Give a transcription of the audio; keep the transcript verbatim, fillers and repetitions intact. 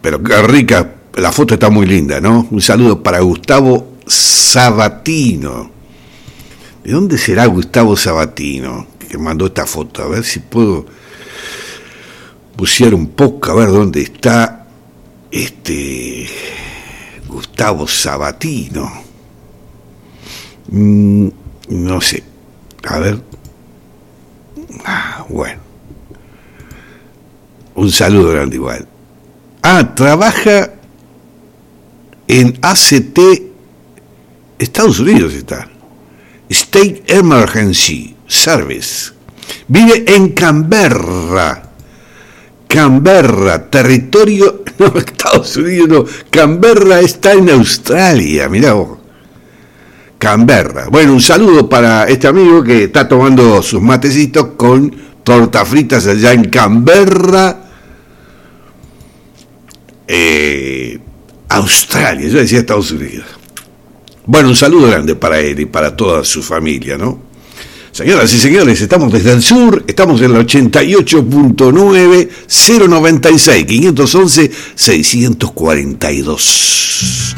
pero qué rica, la foto está muy linda, ¿no? Un saludo para Gustavo Sabatino. ¿De dónde será Gustavo Sabatino que mandó esta foto? A ver si puedo bucear un poco, a ver dónde está este Gustavo Sabatino. Mm, no sé, a ver. Ah, bueno. Un saludo grande igual. Ah, trabaja en A C T, Estados Unidos está. State Emergency Service. Vive en Canberra. Canberra, territorio... No, Estados Unidos no. Canberra está en Australia, mirá vos. Canberra. Bueno, un saludo para este amigo que está tomando sus matecitos con tortas fritas allá en Canberra, eh, Australia. Yo decía Estados Unidos. Bueno, un saludo grande para él y para toda su familia, ¿no? Señoras y señores, estamos desde el sur, estamos en la ochenta y ocho punto nueve, cero noventa y seis, quinientos once, seiscientos cuarenta y dos.